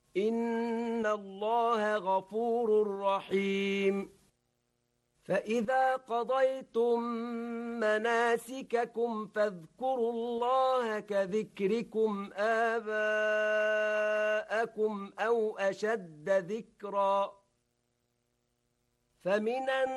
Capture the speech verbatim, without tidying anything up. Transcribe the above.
إن الله غفور رحيم فإذا قضيتم مناسككم فاذكروا الله كذكركم آباءكم أو أشد ذكرا فمن